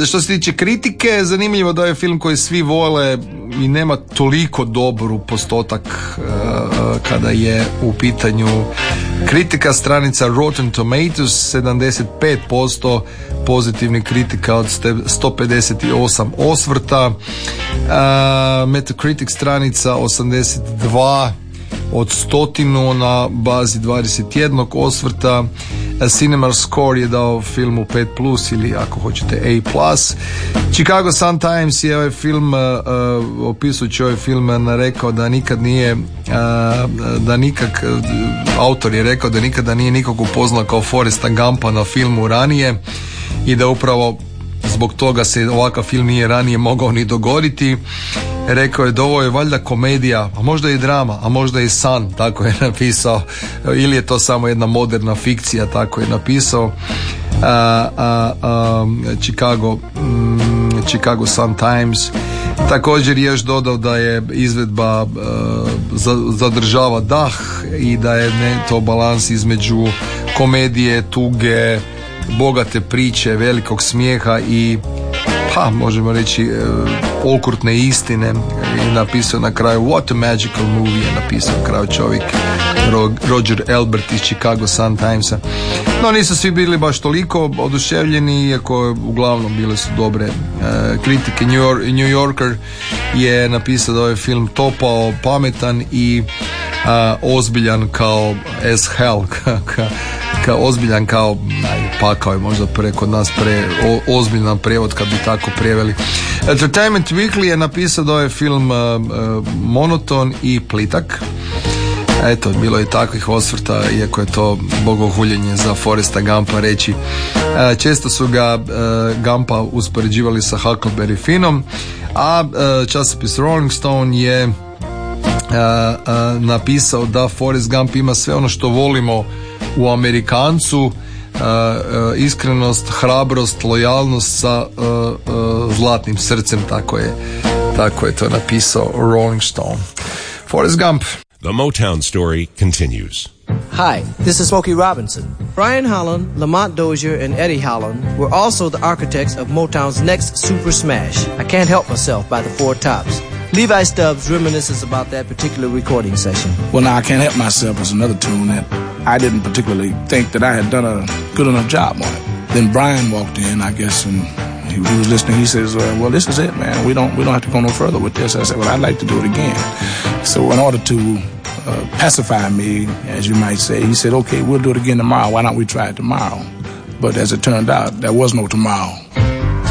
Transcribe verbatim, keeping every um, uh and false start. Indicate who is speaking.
Speaker 1: što se tiče kritike, zanimljivo da je film koji svi vole i nema toliko dobru postotak uh, kada je u pitanju kritika. Stranica Rotten Tomatoes sedamdeset pet posto pozitivnih kritika od sto pedeset osam osvrta, uh, Metacritic stranica osamdeset dva od stotinu na bazi dvadeset jedan osvrta. Cinema Score je dao filmu pet plus ili ako hoćete A plus. Chicago Sun-Times je ovaj film uh, opisujući ovaj film rekao da nikad nije uh, da nikak uh, autor je rekao da nikada nije nikog upoznao kao Forresta Gumpa na filmu ranije i da upravo zbog toga se ovakav film nije ranije mogao ni dogoditi. Rekao je da ovo je valjda komedija, a možda i drama, a možda i san, tako je napisao, ili je to samo jedna moderna fikcija, tako je napisao. A, a, a, Chicago mm, Chicago Sun-Times također je još dodao da je izvedba uh, zadržava dah i da je ne, to balans između komedije, tuge, bogate priče, velikog smijeha i pa možemo reći uh, okrutne istine. I napisao na kraju What a Magical Movie je napisao na kraju čovjek Roger Ebert iz Chicago Sun-Timesa. No nisu svi bili baš toliko oduševljeni, iako uglavnom bile su dobre uh, kritike. New, York, New Yorker je napisao da ovaj film topao, pametan i uh, ozbiljan kao as hell ka, ka, ozbiljan kao ajde, pakao je možda pre, kod nas pre, o, ozbiljan prevod kad bi tako preveli. Entertainment Weekly je napisao da ovaj film uh, uh, monoton i plitak. Eto, bilo je takvih osvrta, iako je to bogohuljenje za Forresta Gumpa reći. E, često su ga e, Gumpa uspoređivali sa Huckleberry Finnom, a e, časopis Rolling Stone je e, e, napisao da Forrest Gump ima sve ono što volimo u Amerikancu, e, e, iskrenost, hrabrost, lojalnost sa e, e, zlatnim srcem, tako je, tako je to napisao Rolling Stone. Forrest Gump.
Speaker 2: The Motown story continues.
Speaker 3: Hi, this is Smokey Robinson. Brian Holland, Lamont Dozier, and Eddie Holland were also the architects of Motown's next super smash, I Can't Help Myself by the Four Tops. Levi Stubbs reminisces about that particular recording session.
Speaker 4: Well, now, I Can't Help Myself was another tune that I didn't particularly think that I had done a good enough job on it. Then Brian walked in, I guess, and he, he was listening. He says, uh, well, this is it, man. We don't we don't have to go no further with this. I said, well, I'd like to do it again. So in order to uh, pacify me, as you might say, he said, okay, we'll do it again tomorrow. Why don't we try it tomorrow? But as it turned out, there was no tomorrow.